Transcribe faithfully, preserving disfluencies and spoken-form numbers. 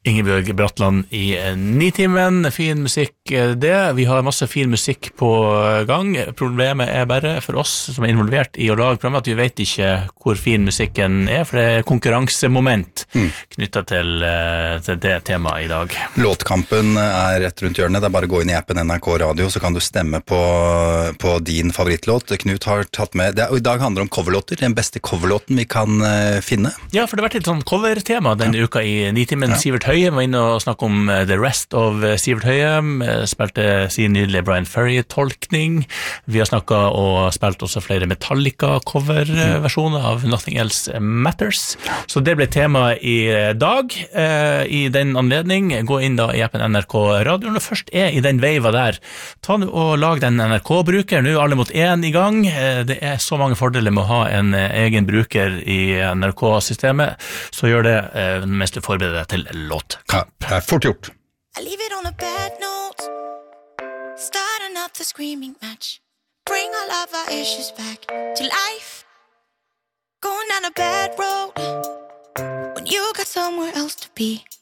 Ingebjørg Bratland i Nitimen, fin musikk det, vi har masse fin musikk på gang, problemet er bare for oss som er involvert i å lage programmet at vi vet ikke hvor fin musikken er, for det er konkurransemoment mm. knyttet til, til det temaet i dag. Låtkampen er rett rundt hjørnet, det er bare å gå inn i appen N R K Radio, så kan du stemme på, på din favorittlåt. Knut har tatt med, det, og i dag handler det om coverlåter, den beste coverlåten vi kan uh, finne. Ja, for det har vært et sånn covertema denne ja. uka i Nitimen, ja. Sivert Høie var inne og snakket om The Rest of Sivert Høie, spilte sin nydelige Brian Ferry-tolkning. Vi har snakket og spilt også flere Metallica-cover-versjoner av Nothing Else Matters. Så det ble tema i dag. I den anledning, gå inn da i appen N R K Radio. Når du først er i den veiva der, ta nå og lag den N R K-bruker. Nå er alle mot én i gang. Det er så mange fordeler med å ha en egen bruker i N R K-systemet, så gjør det mens du forbereder deg til låt. Ja, det er fort gjort. I leave it on a bad note, start another screaming match, bring all of our issues back to life, going down a bad road when you got somewhere else to be.